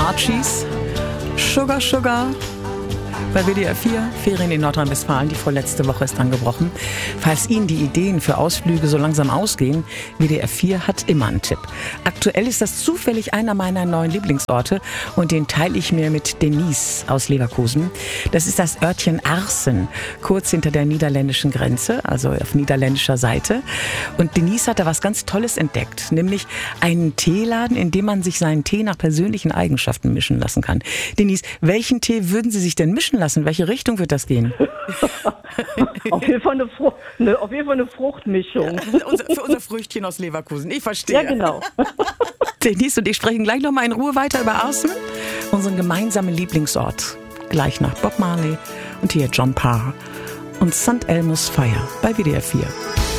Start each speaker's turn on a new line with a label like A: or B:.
A: Archies, Sugar Sugar. Bei WDR 4, Ferien in Nordrhein-Westfalen, die vorletzte Woche ist angebrochen. Falls Ihnen die Ideen für Ausflüge so langsam ausgehen, WDR 4 hat immer einen Tipp. Aktuell ist das zufällig einer meiner neuen Lieblingsorte und den teile ich mir mit Denise aus Leverkusen. Das ist das Örtchen Arsen, kurz hinter der niederländischen Grenze, also auf niederländischer Seite. Und Denise hat da was ganz Tolles entdeckt, nämlich einen Teeladen, in dem man sich seinen Tee nach persönlichen Eigenschaften mischen lassen kann. Denise, welchen Tee würden Sie sich denn mischen lassen? Welche Richtung wird das gehen?
B: Auf jeden Fall eine Fruchtmischung.
A: Ja, für unser Früchtchen aus Leverkusen. Ich verstehe.
B: Ja, genau.
A: Denise und ich sprechen gleich nochmal in Ruhe weiter über Arsen, unseren gemeinsamen Lieblingsort. Gleich nach Bob Marley und hier John Parr und St. Elmo's Fire bei WDR 4.